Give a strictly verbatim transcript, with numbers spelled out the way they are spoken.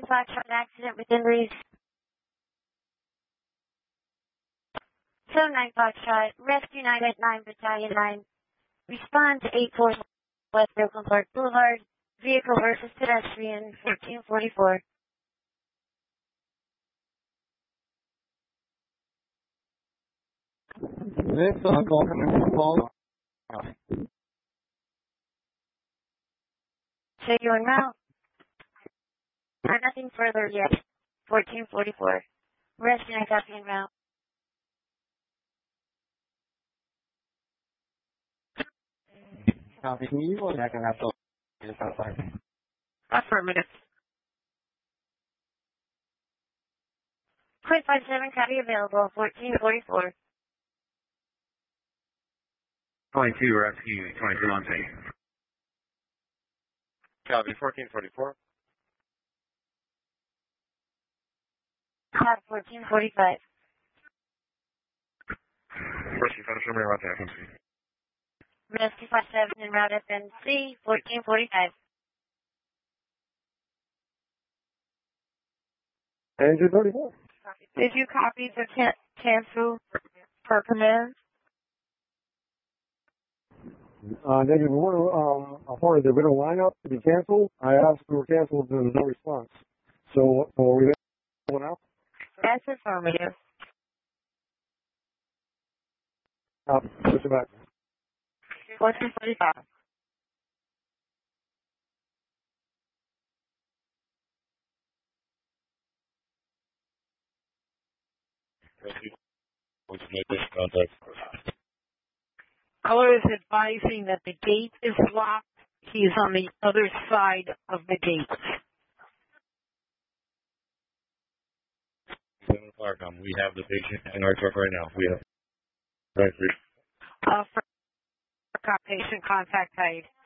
Foxtrot accident with injuries. seven nine Foxtrot, Rescue nine at nine Battalion nine. Respond to eight four West Oakland Park Boulevard. Vehicle versus pedestrian, fourteen forty-four. Next on call from call. So you're en route? Uh, nothing further yet. fourteen forty-four. Rescue nine copy en route. Copy. Can you go back and have to just outside? Affirmative. Point five seven copy available, fourteen forty-four. twenty-two, rescue, twenty-two on scene. Copy, fourteen forty-four. Copy, fourteen forty-five. Rescue, finish your route to F M C. Rescue five seven en route F M C, fourteen forty-five. Engine thirty-four. Did you copy the can cancel per command? Uh, negative one, um, a part of the middle lineup to be canceled. I asked for canceled and there was no response. So, so are we there now? That's affirmative. Uh, push it back. fourteen forty-five. Rescue, which make this contact. Caller is advising that the gate is locked. He's on the other side of the gate. Seven Clarkcom, we have the patient in our truck right now. We have. Right, Uh, for patient contact I D.